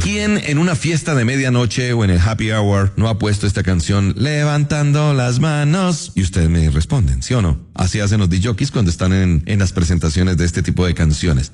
¿Quién en una fiesta de medianoche o en el happy hour no ha puesto esta canción levantando las manos? Y ustedes me responden, ¿sí o no? Así hacen los DJs cuando están en las presentaciones de este tipo de canciones.